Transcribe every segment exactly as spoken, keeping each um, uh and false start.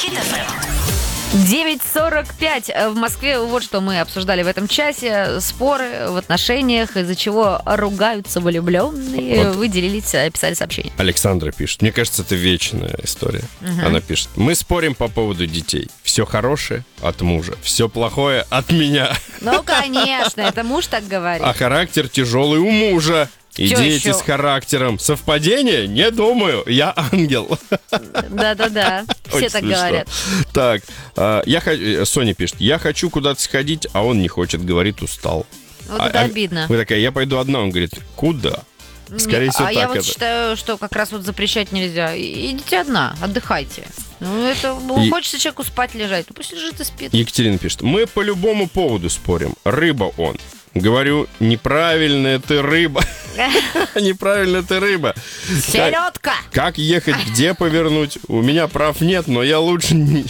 девять сорок пять в Москве. Вот что мы обсуждали в этом часе. Споры в отношениях, из-за чего ругаются влюбленные. Вот. Вы делились, писали сообщение. Александра пишет. Мне кажется, это вечная история. Угу. Она пишет. Мы спорим по поводу детей. Все хорошее от мужа, все плохое от меня. Ну, конечно, это муж так говорит. А характер тяжелый у мужа. И Чё дети еще? с характером. Совпадение? Не думаю. Я ангел. Да-да-да. Все Очень так смешно. говорят. Так, а, я х- Соня пишет. Я хочу куда-то сходить, а он не хочет. Говорит, устал. Вот А- это а- обидно. Вы такая, я пойду одна. Он говорит, куда? Скорее всего, а так я вот это. считаю, что как раз вот запрещать нельзя. И- Идите одна, отдыхайте. Ну, это ну, И- хочется человеку спать, лежать. Ну, пусть лежит и спит. Екатерина пишет. Мы по любому поводу спорим. Рыба он. Говорю, неправильная ты рыба. Неправильная ты рыба. Селедка! Как ехать, где повернуть? У меня прав нет, но я лучше не...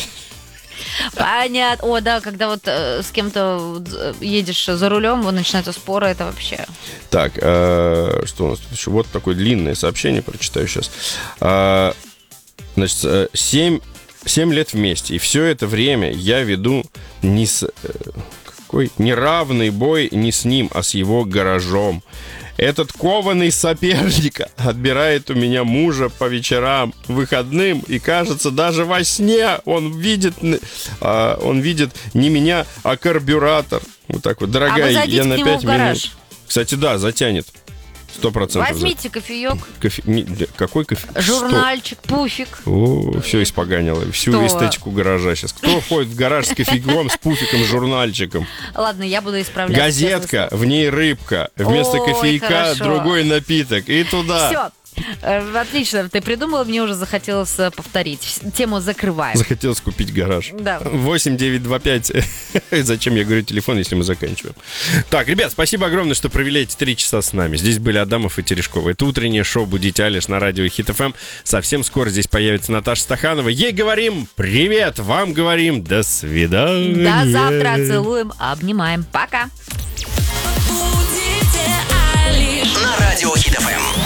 Понятно. О, да, когда вот э, с кем-то вот, э, едешь за рулем, вот начинаются споры, это вообще... Так, э, что у нас тут еще? Вот такое длинное сообщение, прочитаю сейчас. Э, значит, э, семь, семь лет вместе, и все это время я веду не с... Э, какой? Неравный бой не с ним, а с его гаражом. Этот кованый соперник отбирает у меня мужа по вечерам, выходным, и, кажется, даже во сне он видит, а, он видит не меня, а карбюратор. Вот так вот, дорогая, а вы зайдите я к на нему пять в гараж. минут. Кстати, да, затянет. Сто процентов. Возьмите кофеек, Кофе... не, какой кофе? журнальчик, пуфик. О, все испоганило. Всю Что? эстетику гаража сейчас. Кто ходит в гараж с кофейком, с пуфиком, с журнальчиком? Ладно, я буду исправлять. Газетка, в ней рыбка. Вместо Ой, кофейка хорошо. другой напиток. И туда. Все. Отлично, ты придумала, мне уже захотелось э, повторить. Тему закрываем. Захотелось купить гараж. Да. восемь девятьсот двадцать пять. Зачем я говорю телефон, если мы заканчиваем? Так, ребят, спасибо огромное, что провели эти три часа с нами. Здесь были Адамов и Терешкова. Это утреннее шоу «Будите Алиш» на радио Хит эф эм. Совсем скоро здесь появится Наташа Стаханова. Ей говорим привет, вам говорим до свидания. До завтра. Целуем, обнимаем. Пока. На радио Хит эф эм.